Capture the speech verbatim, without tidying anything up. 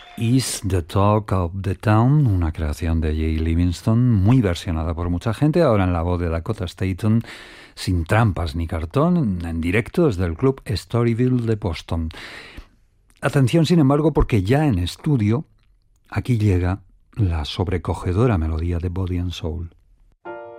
Is the Talk of the Town, una creación de Jay Livingston, muy versionada por mucha gente, ahora en la voz de Dakota Staton, sin trampas ni cartón, en directo desde el club Storyville de Boston. Atención, sin embargo, porque ya en estudio, aquí llega la sobrecogedora melodía de Body and Soul.